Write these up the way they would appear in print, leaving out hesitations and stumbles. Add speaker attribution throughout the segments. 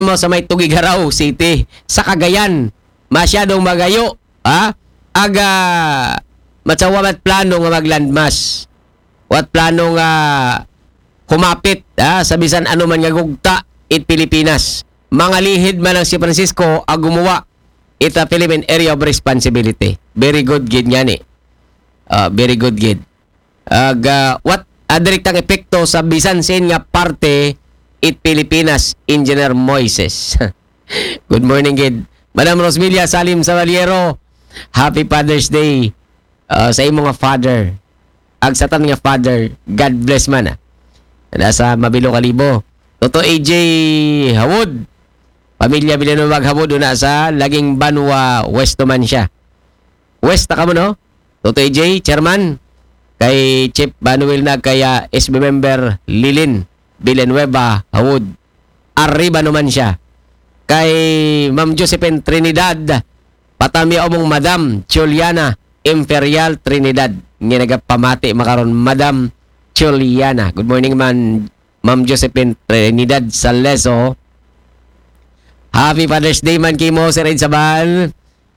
Speaker 1: mo sa may Tugigaraw City sa Cagayan. Masyadong magayo, ha? Aga matsawamat plano nga maglandmas. Wat plano nga humapit, ha? Sa bisan ano man nga gugta it Pilipinas. Mga lihid man ang si Francisco ang gumawa ita Philippine Area of Responsibility. Very good gid ngani. Very good gid. What direktang epekto sa bisan sin nga parte it Pilipinas, Engineer Moises. Good morning, gid. Madam Rosmelia Salim Savaliero, Happy Father's Day sa imong nga father. Agsatan nga father, God bless man. Nasa Mabilo Kalibo. Toto AJ Hawod, Pamilya Villanueva Hawod na sa Laging Banwa, West man siya. West ka mo, no? Toto AJ, Chairman. Kay Chief Manuel na kaya SB member Lilin Villanueva Hawod. Arriba naman siya. Kay Ma'am Josephine Trinidad, patami omong Madam Juliana Imperial Trinidad. Nga nagapamati makaron Madam Juliana. Good morning man Ma'am Josephine Trinidad Saleso. Happy Father's Day man kimo Sir Ed Sabal.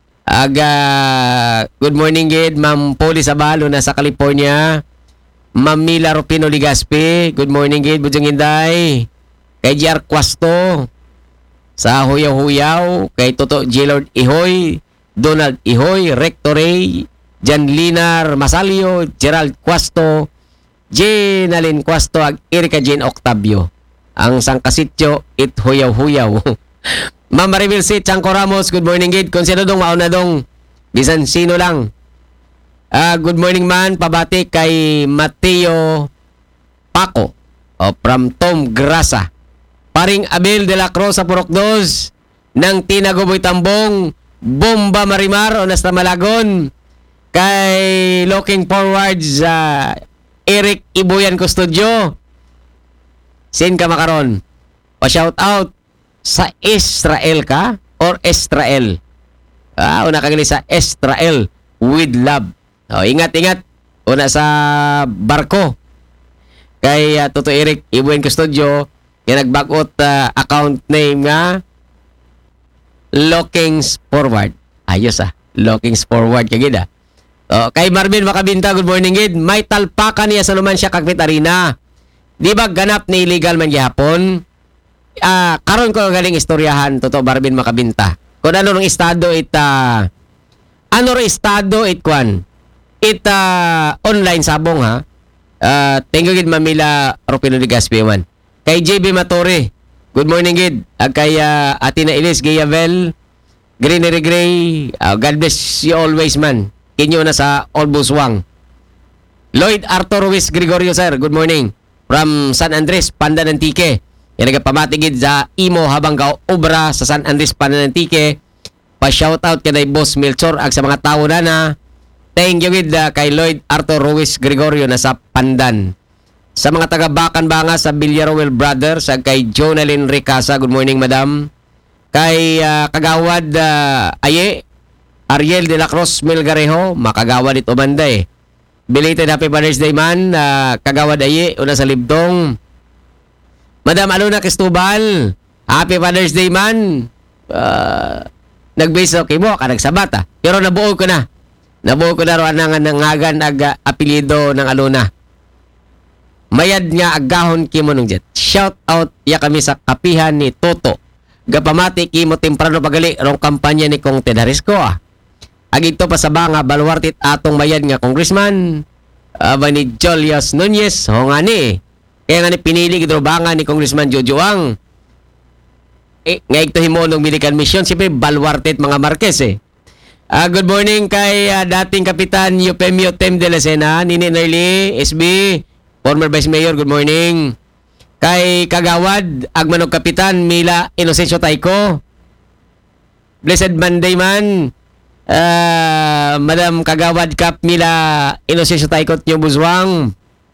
Speaker 1: Good morning gid Ma'am Poli Sabalo na sa California. Ma'am Mila Rupino Ligaspi, good morning gid Bujang Inday. Kay JR Quasto sa Huyaw-Huyaw, kay Toto Gilord Ihoy, Donald Ihoy, Rector Ray, Jan Linar Masalio, Gerald Quasto, Jenalyn Quasto ag Erika Jane Octavio. Ang sangkasityo it Huyaw-Huyaw. Ma'am Maribel C. Chanco Ramos, good morning gid. Kung sino dong mauna dong, bisan sino lang. Good morning man, pabati kay Mateo Paco from Tom Grasa. Paring Abel de la Cruz sa Purokdos ng Tinaguboy Tambong, Bomba Marimar o nasta Malagon. Kay looking forward sa Eric Ibuyan Custodio. Sin ka makaron? Pa-shout out sa Israel ka or Israel? Una kang sa Israel with love. Ingat-ingat. Una sa barko. Kay Toto Eric Ibuyan Custodio, yung nagbagot account name nga Lookings Forward. Ayos Lookings Forward kagid kay Marvin Makabinta, good morning gid. May talpakan niya sa naman siya kakbit arena. Di ba ganap ni illegal man gihapon? Karon ko galing istoryahan Toto Marvin Makabinta. Kung ano rong estado ano rong estado kwan? Online sabong thank you gid Mamila Rupino Ligaspi. Kay JB Matore, good morning gid. Kay Atina Ilis Gayavel, Greenery Gray, God bless you always man. Kinyo na sa Olbuswang. Lloyd Arthur Ruiz Gregorio sir, good morning. From San Andres, Pandanantique. Yan nagpamatigid sa imo habang obra sa San Andres, Pandanantique. Pa-shoutout kay Boss Melchor ag sa mga tao na thank you gid kay Lloyd Arthur Ruiz Gregorio na sa Pandan. Sa mga taga-Bakan Banga sa Villarroel Brothers, kay Jonalyn Ricasa, good morning madam. Kay Kagawad Aye, Ariel de la Cruz Melgarejo, makagawad ito banda Belated Happy Father's Day man, Kagawad Aye, una sa Libdong. Madam Aluna Cristobal, Happy Father's Day man. Nag-base okay mo, nagsabata. Pero nabuo ko na. Nabuo ko na ro ang nangagan ag apelyido ng Aluna. Mayad nga agahon kimo nung jet. Shout out ya kami sa kapihan ni Toto. Gapamati kimo temprano pagali rong kampanya ni Kong Ted Harisco Agito pa sa banga balwartit atong mayad nga congressman ni Julius Nunez hongani. Kaya nga ni pinili gidro banga ni Congressman Jojoang. Nga ito himonong Milican Mission siyempre balwartit mga Marquez Good morning kay dating Kapitan Eufemio Tem de la Sena, Nini Nerly, SB, former Vice Mayor, good morning. Kay Kagawad, Agmanog Kapitan, Mila Inocencio Taiko. Blessed Monday man. Madam Kagawad Kap Mila Inocencio Taiko Tnyo Buzwang.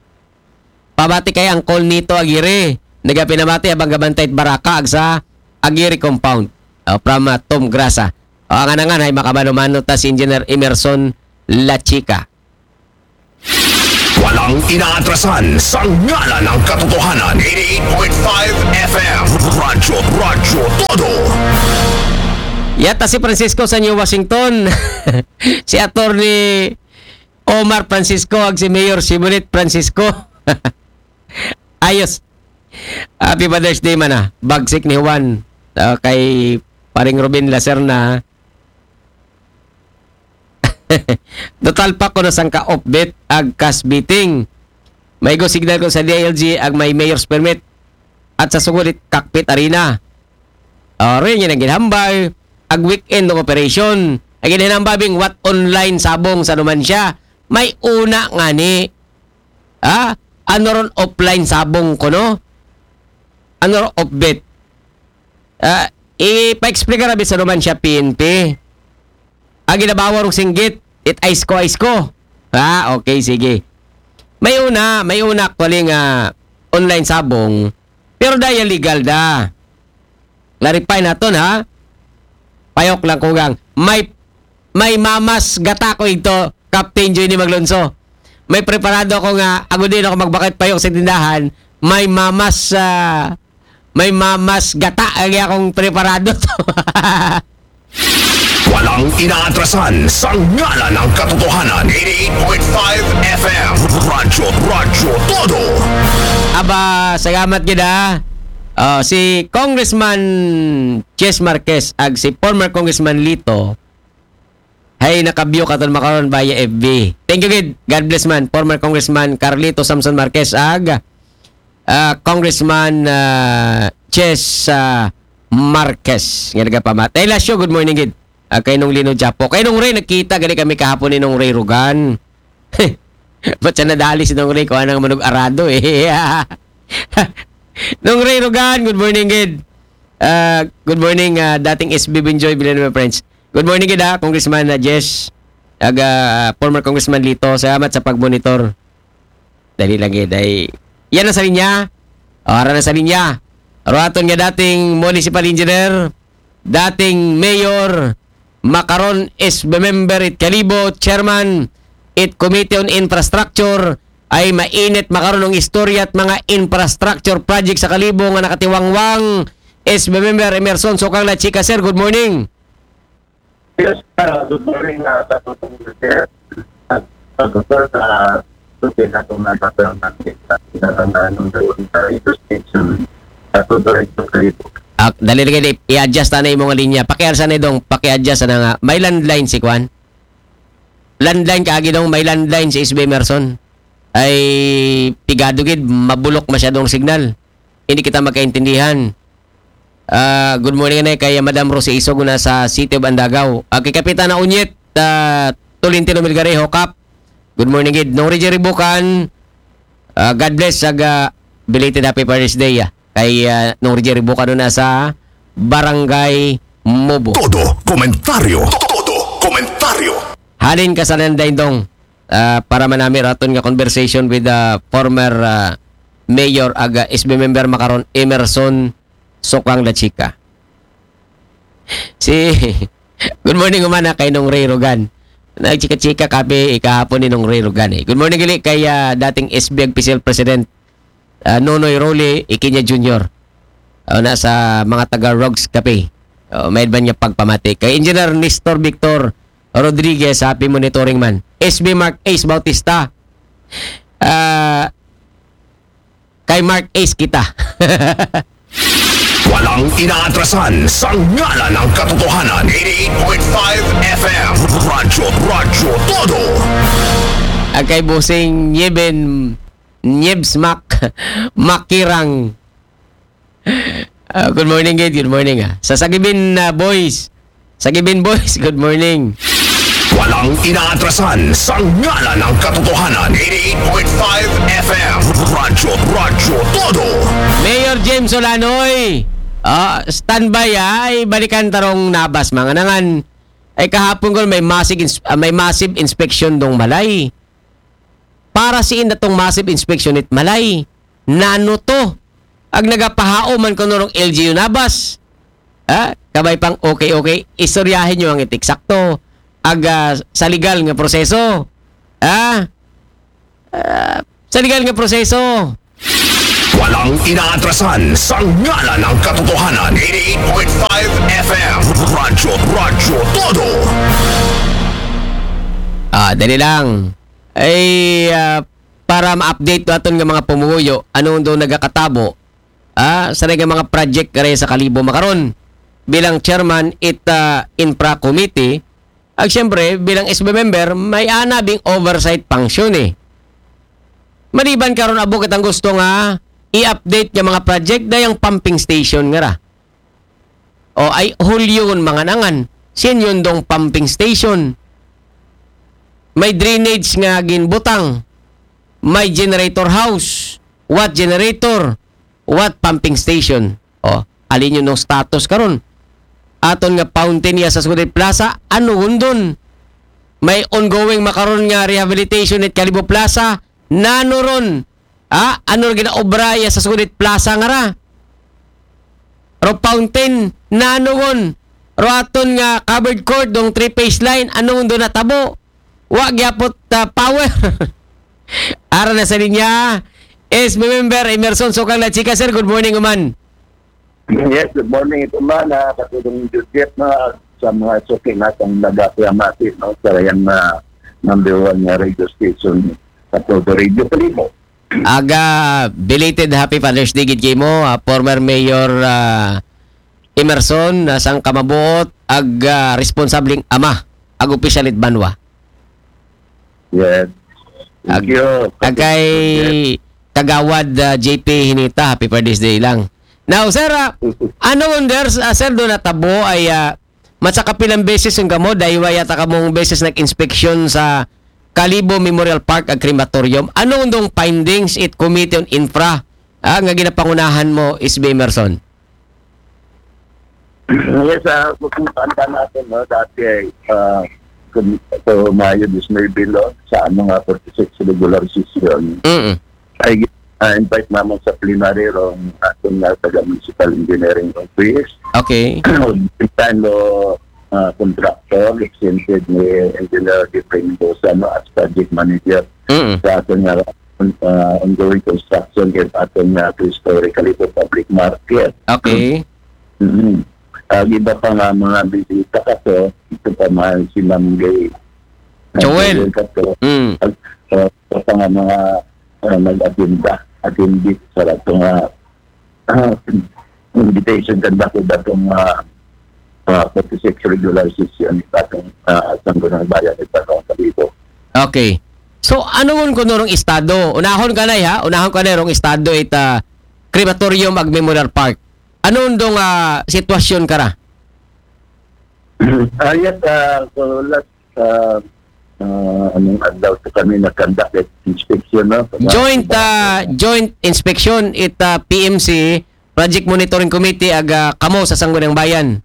Speaker 1: Pabati kay Angkol Nito Aguirre. Nagapinamati abang gabantay Baraka agsa Aguirre Compound. From Tom Grasa. Ang anangan ay makabano-mano ta si Engineer Emerson La Chica.
Speaker 2: Walang inaatrasan sa ngalan ng katotohanan. 88.5 FM Radyo Todo.
Speaker 1: Yata si Francisco sa New Washington. Si Attorney Omar Francisco ag si Mayor Simonet Francisco. Ayos. Happy Father's Day man ah. Bagsik ni Juan kay paring Robin Lacerna. Total pa ko na sang ka-offbit ag cash beating. May go signal ko sa DILG ag may mayor's permit at sa sugulit cockpit arena. Rin yun ang ginhambay ag weekend ng operation. Ang ginhambabing what online sabong sa Numancia. May una nga ni. Ano ron offline sabong ko no? Ano ron offbit? Ipa-explain ka rabi sa Numancia PNP. Ang ginabawa rong singgit. It ice ko. Okay, sige. May una actually nga online sabong. Pero dahil legal da. Clarify naton ha. Payok lang ko gang. May mamas gata ko ito, Captain Johnny Maglonso. May preparado ako nga, ako din ako magbakit payok sa tindahan. May mamas gata ang akong preparado to.
Speaker 2: Walang inaatrasan sa ngalan ng katotohanan. 88.5 FM Radyo Todo.
Speaker 1: Aba, salamat gida. Si Congressman Ches Marquez ag si former Congressman Lito hay nakabyo katon makaron via FB. Thank you gid. God bless man. Former Congressman Carlito Samson Marquez ag Congressman Ches Marquez. Nga nagapamat. Ay lasyo, good morning gid. Kay nung Lino Japo. Kay nung Ray nagkita gali kami kahapon ni nung Ray Rugan. Ba't siya nadali si nung Ray ko anang manog arado eh. Nung Ray Rugan, good morning gid. Good morning dating SB Benjoy Villanueva friends. Good morning gid Congressman Jess. Former Congressman Lito, salamat sa pagmonitor. Dali lang gid ay yan na sa linya. Ara na sa linya. Raton nga dating municipal engineer, dating mayor, makaron SB member it Kalibo, chairman it Committee on Infrastructure, ay mainit makaron ng istorya at mga infrastructure project sa Kalibo nga nakatiwangwang SB member Emerson Sokang La Chica. Sir, good morning.
Speaker 3: Yes, good morning sa tutong sir. Dr. Tutin na itong nagpapel natin sa pinanganganong dalawang station sa tutong Kalibo.
Speaker 1: Dali rin i-adjust na yung mga linya. Pakialsa na dong, paki-adjust na nga. May landline si Kwan. Landline kaagi dong, may landline si SB Emerson. Ay pigado gid, mabulok masyadong signal. Hindi kita magkaintindihan. Good morning na kay Madam Rosie Isog na sa City of Andagaw. Kay Kapitan na Unyet, Tolentino Milgarejo Kap. Good morning gid. Nung Jerry Bukan, God bless belated happy Father's Day. Kay nung Jerry Bukan na sa Barangay Mobo.
Speaker 2: Todo komentaryo.
Speaker 1: Halin ka sa landay dong. Para manami raton nga conversation with the former mayor SB member makaron Emerson Sokang La Chica. Good morning umana kay nung Ray Rogan. Nagchika-chika kape ikahapon ni nung Ray Rogan eh. Good morning gali kay dating SB Official President Nonoy Role Ikinya Jr. Nasa mga taga Rogs Cafe. May ba niya pagpamati. Kay Engineer Nestor Victor Rodriguez, happy monitoring man. SB Mark Ace Bautista. Kay Mark Ace kita.
Speaker 2: Walang inaatrasan sa ngalan ng katotohanan. 88.5 FM Radyo Todo.
Speaker 1: Kay Busing Nyebs Makirang. Good morning, good morning. Sa Sagibin Boys, good morning.
Speaker 2: Walang inaatrasan sa ngalan ng katotohanan. 88.5 FM Radyo Todo.
Speaker 1: Mayor James Solanoy, standby ay balikan tarong nabas mga nangan. Ay kahapon ko may massive inspection dong malay. Para siin na tong massive inspection it malay. Nano to? Ag nagapahao man ko nung LGU nabas. Kabay pang okay. Istoryahin nyo ang itik sakto. Sa legal nga proseso. sa legal nga proseso.
Speaker 2: Walang inaatrasan sa ngalan ng katotohanan. 88.5 FM Radyo Todo.
Speaker 1: Dali lang. Para ma-update natin ng mga pumuyo, ano doon nagakatabo, sa mga project kare sa Kalibo makaron. Bilang chairman infra committee, siyempre, bilang SB member, may anabing oversight function eh. Maliban karon abo kitang gusto nga i-update yung mga project na yung pumping station nga ra. O ay hulyon mga nangan. Sin yun dong pumping station. May drainage nga ginbutang. May generator house. What generator? What pumping station? O, alin yun ng status karon. Aton nga fountain ya sa Sugod Plaza, ano hundon? May ongoing makaron nga rehabilitation at Kalibo Plaza, nano ron? Ano ginaobra ya sa Sugod Plaza nga ra? Ro fountain, nano ron? Ro aton nga covered court dong 3-phase line, ano hundo na tabo? Wa gyapot power. Ara na sa linya, SB member Emerson Sokang La Chica, sir. Good morning, uman.
Speaker 3: Yes, good morning ito man, katulong Judith na sa mga suki natong nagapiyamati, no, sa yung number 1 radio station sa Todo Radio Kalibo.
Speaker 1: Belated Happy Father's Day gid kay mo, former Mayor Emerson, sang kamabuot, responsabling ama, opisyal Banwa.
Speaker 3: Yes. Thank you.
Speaker 1: Kay Kagawad JP Hinita, Happy Father's Day lang. Now, sir, ano wonders, sir, doon natabo ay matsakapilang beses yung gamo, dahil yata ka mong beses nag-inspection sa Kalibo Memorial Park ag Crematorium. Ano undong findings it Committee on Infra nga ginapangunahan mo, SB Emerson?
Speaker 3: Yes, kung tanda natin, no, dati ay ito Mayo Disney Bill sa mga 46 regular session. Ay invite naman sa plenary rong atong taga-municipal engineering office.
Speaker 1: Okay.
Speaker 3: Time contractor, extended ni Engineer Dipring Mendoza as project manager sa atong ongoing construction at atong two-story Kalibo Public Market.
Speaker 1: Okay.
Speaker 3: Iba pa nga mga bisita kaso, ito pa mahal si Ma'am Gay.
Speaker 1: Joel.
Speaker 3: Ito pa nga mga attendee sa itong invitation ganda ko datong 46 regular session itong Sangguniang Bayan itong Kalibo.
Speaker 1: Okay. So, ano ko nung estado? Unahon ka na, Unahon ka na rong estado Crematorium ag Memorial Park. Ano dong sitwasyon ka ra?
Speaker 3: Yes, so last anong adlaw to kami nag-conduct inspection, no?
Speaker 1: Joint inspection PMC Project Monitoring Committee ag kamo sa Sangguniang Bayan.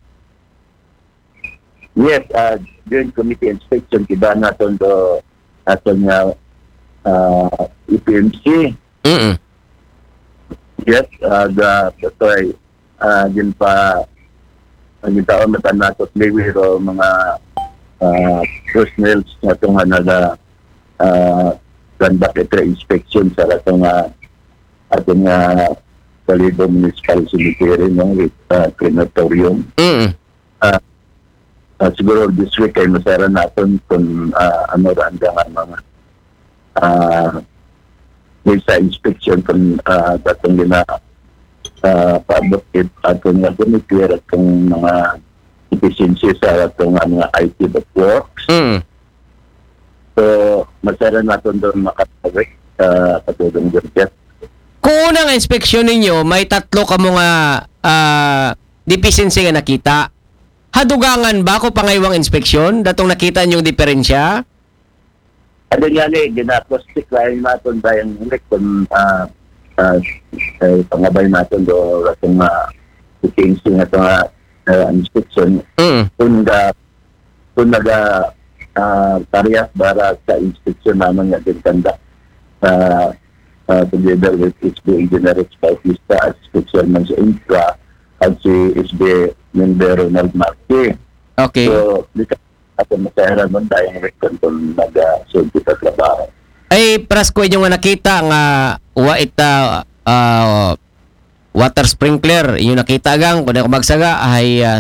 Speaker 3: Yes, joint committee inspection kiba naton do aton nga PMC. Yes, toy din pa ang taon na natot liwiro mga personnel na itong conduct ito inspection sa itong ating Kalibo Municipal Cemetery, no, with crematorium. Siguro this week ay masara natin kung ano randa nga mga may sa inspection kung datong paabot atong nga committee at kung mga efficiency sa itong mga IT that works. So, masara natin doon makatawag katulong Jurjet.
Speaker 1: Kung unang inspeksyon ninyo, may tatlo ka mga deficiency nga nakita. Hadugangan ba ko pangaywang inspeksyon? Datong nakita niyong diferensya?
Speaker 3: Ano nga ginapostik lang natin ba yung ulit kung pangabay natin do itong efficiency nga itong inspection. Kung parehas para sa inspection naman nga din kanda together with SB Engineering Bautista as Chairman sa Infra at si SB Member Ronald Marque.
Speaker 1: Okay.
Speaker 3: So, di ka ato masahara nun tayong record kung nag-sulti sa trabaho.
Speaker 1: Ay prasko inyo nga nakita nga wa ita water sprinkler inyo nakita gang kun ako magsaga ay